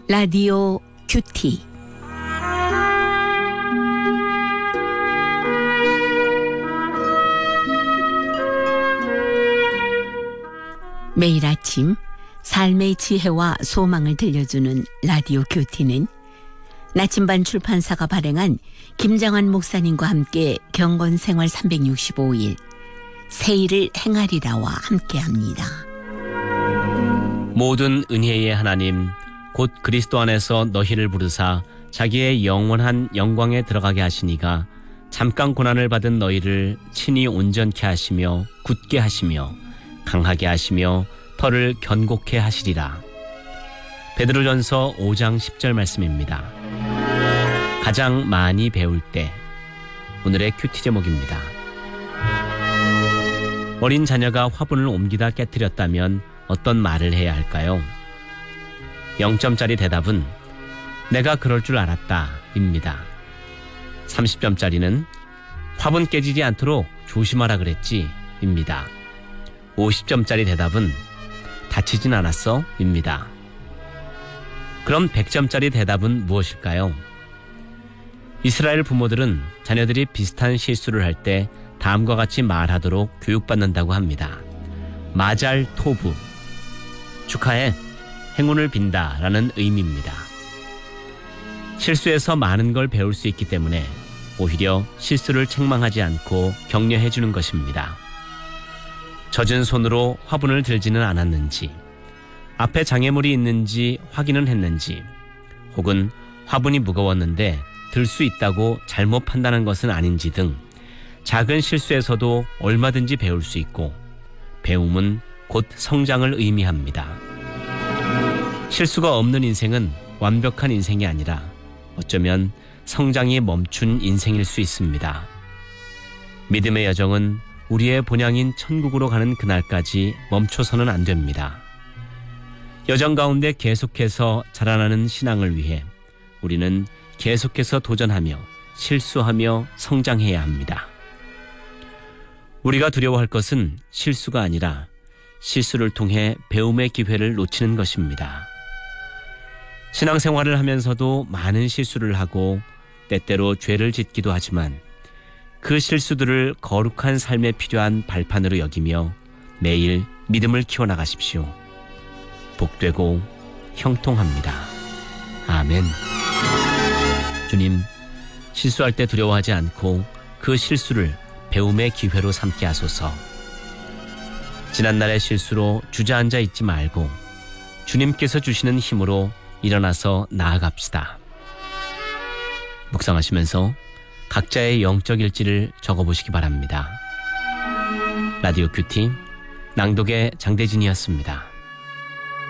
라디오 큐티. 매일 아침 삶의 지혜와 소망을 들려주는 라디오 큐티는 나침반 출판사가 발행한 김장환 목사님과 함께 경건생활 365일 새일을 행하리라와 함께합니다. 모든 은혜의 하나님 곧 그리스도 안에서 너희를 부르사 자기의 영원한 영광에 들어가게 하시니가 잠깐 고난을 받은 너희를 친히 온전케 하시며 굳게 하시며 강하게 하시며 터를 견고케 하시리라. 베드로전서 5장 10절 말씀입니다. 가장 많이 배울 때, 오늘의 큐티 제목입니다. 어린 자녀가 화분을 옮기다 깨뜨렸다면 어떤 말을 해야 할까요? 0점짜리 대답은 내가 그럴 줄 알았다 입니다. 30점짜리는 화분 깨지지 않도록 조심하라 그랬지 입니다. 50점짜리 대답은 다치진 않았어 입니다. 그럼 100점짜리 대답은 무엇일까요? 이스라엘 부모들은 자녀들이 비슷한 실수를 할 때 다음과 같이 말하도록 교육받는다고 합니다. 마잘 토브, 축하해, 행운을 빈다 라는 의미입니다. 실수에서 많은 걸 배울 수 있기 때문에 오히려 실수를 책망하지 않고 격려해 주는 것입니다. 젖은 손으로 화분을 들지는 않았는지, 앞에 장애물이 있는지 확인은 했는지, 혹은 화분이 무거웠는데 들 수 있다고 잘못 판단한 것은 아닌지 등 작은 실수에서도 얼마든지 배울 수 있고, 배움은 곧 성장을 의미합니다. 실수가 없는 인생은 완벽한 인생이 아니라 어쩌면 성장이 멈춘 인생일 수 있습니다. 믿음의 여정은 우리의 본향인 천국으로 가는 그날까지 멈춰서는 안 됩니다. 여정 가운데 계속해서 자라나는 신앙을 위해 우리는 계속해서 도전하며 실수하며 성장해야 합니다. 우리가 두려워할 것은 실수가 아니라 실수를 통해 배움의 기회를 놓치는 것입니다. 신앙생활을 하면서도 많은 실수를 하고 때때로 죄를 짓기도 하지만 그 실수들을 거룩한 삶에 필요한 발판으로 여기며 매일 믿음을 키워나가십시오. 복되고 형통합니다. 아멘. 주님, 실수할 때 두려워하지 않고 그 실수를 배움의 기회로 삼게 하소서. 지난날의 실수로 주저앉아 있지 말고 주님께서 주시는 힘으로 일어나서 나아갑시다. 묵상하시면서 각자의 영적 일지를 적어보시기 바랍니다. 라디오 큐티 낭독의 장대진이었습니다.